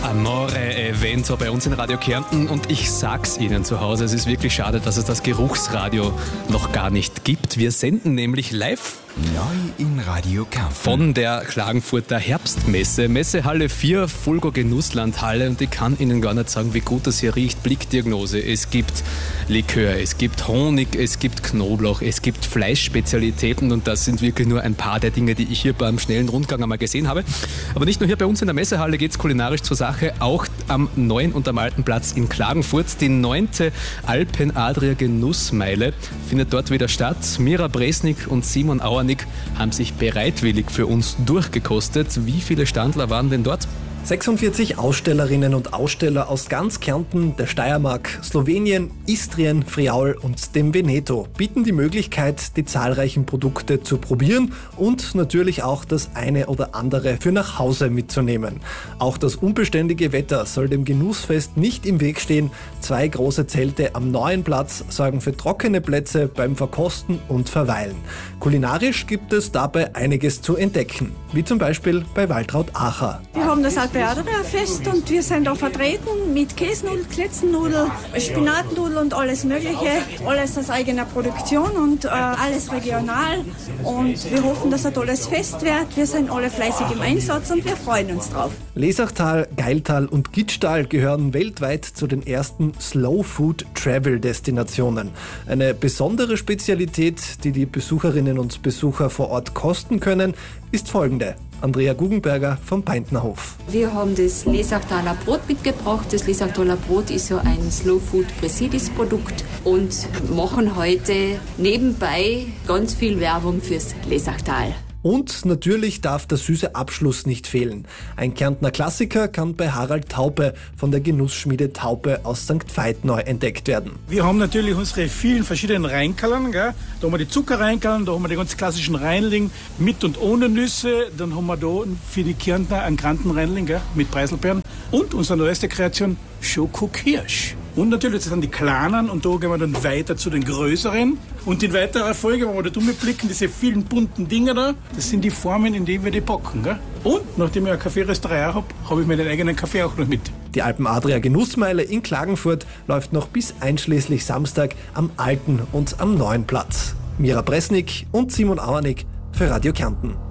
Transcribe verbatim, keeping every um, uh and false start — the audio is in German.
Amore-Event so bei uns in Radio Kärnten und ich sag's Ihnen zu Hause, es ist wirklich schade, dass es das Geruchsradio noch gar nicht gibt. Wir senden nämlich live neu in Radio Kärnten von der Klagenfurter Herbstmesse, Messehalle vier, Fulgo Genusslandhalle, und ich kann Ihnen gar nicht sagen, wie gut das hier riecht. Blickdiagnose, es gibt Likör, es gibt Honig, es gibt Knoblauch, es gibt Fleischspezialitäten und das sind wirklich nur ein paar der Dinge, die ich hier beim schnellen Rundgang einmal gesehen habe. Aber nicht nur hier bei uns in der Messehalle geht es kulinarisch zur Sache, auch am neuen und am alten Platz in Klagenfurt. Die neunte Alpen-Adria Genussmeile findet dort wieder statt. Mira Bresnik und Simon Auernick haben sich bereitwillig für uns durchgekostet. Wie viele Standler waren denn dort? sechsundvierzig Ausstellerinnen und Aussteller aus ganz Kärnten, der Steiermark, Slowenien, Istrien, Friaul und dem Veneto bieten die Möglichkeit, die zahlreichen Produkte zu probieren und natürlich auch das eine oder andere für nach Hause mitzunehmen. Auch das unbeständige Wetter soll dem Genussfest nicht im Weg stehen. Zwei große Zelte am neuen Platz sorgen für trockene Plätze beim Verkosten und Verweilen. Kulinarisch gibt es dabei einiges zu entdecken, wie zum Beispiel bei Waltraud Acher. Wir haben das Alpe-Adria-Fest und wir sind da vertreten mit Käsenudel, Kletznudel, Spinatnudel und alles Mögliche. Alles aus eigener Produktion und äh, alles regional. Und wir hoffen, dass ein tolles Fest wird. Wir sind alle fleißig im Einsatz und wir freuen uns drauf. Lesachtal, Geiltal und Gitschtal gehören weltweit zu den ersten Slow-Food-Travel-Destinationen. Eine besondere Spezialität, die die Besucherinnen und Besucher vor Ort kosten können, ist folgende. Andrea Guggenberger vom Peintnerhof. Wir haben das Lesachtaler Brot mitgebracht. Das Lesachtaler Brot ist so ein Slow Food Presidis-Produkt und machen heute nebenbei ganz viel Werbung fürs Lesachtal. Und natürlich darf der süße Abschluss nicht fehlen. Ein Kärntner Klassiker kann bei Harald Taupe von der Genussschmiede Taupe aus Sankt Veit neu entdeckt werden. Wir haben natürlich unsere vielen verschiedenen Reinkallen. Gell? Da haben wir die Zuckerreinkallen, da haben wir die ganz klassischen Reinling mit und ohne Nüsse. Dann haben wir da für die Kärntner einen Krantenreinling gell? Mit Preiselbeeren. Und unsere neueste Kreation, Schokokirsch. Und natürlich, das sind die kleinen und da gehen wir dann weiter zu den größeren. Und in weiterer Folge, wenn wir da durchblicken, diese vielen bunten Dinger da, das sind die Formen, in denen wir die backen. Gell? Und nachdem ich ein Kaffeerestaurant habe, habe ich meinen eigenen Kaffee auch noch mit. Die Alpen-Adria Genussmeile in Klagenfurt läuft noch bis einschließlich Samstag am alten und am neuen Platz. Mira Bresnik und Simon Auernick für Radio Kärnten.